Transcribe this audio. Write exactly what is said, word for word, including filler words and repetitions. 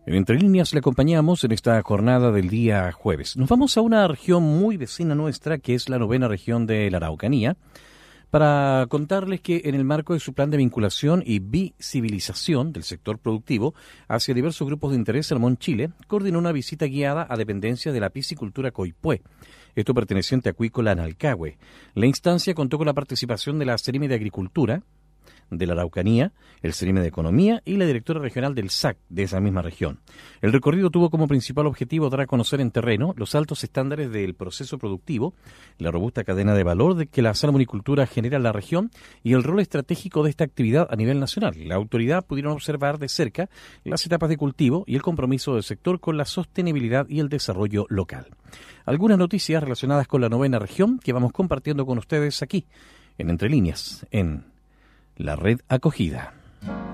En Entre Líneas le acompañamos en esta jornada del día jueves. Nos vamos a una región muy vecina nuestra, que es la novena región de la Araucanía, para contarles que en el marco de su plan de vinculación y visibilización del sector productivo hacia diversos grupos de interés, Salmón Chile coordinó una visita guiada a dependencias de la piscicultura Coipué, esto perteneciente a Acuícola Analcahue. La instancia contó con la participación de la Seremi de Agricultura de la Araucanía, el Seremi de Economía y la directora regional del S A C de esa misma región. El recorrido tuvo como principal objetivo dar a conocer en terreno los altos estándares del proceso productivo, la robusta cadena de valor de que la salmonicultura genera en la región y el rol estratégico de esta actividad a nivel nacional. La autoridad pudieron observar de cerca las etapas de cultivo y el compromiso del sector con la sostenibilidad y el desarrollo local. Algunas noticias relacionadas con la novena región que vamos compartiendo con ustedes aquí, en Entre Líneas, en la Red Acogida.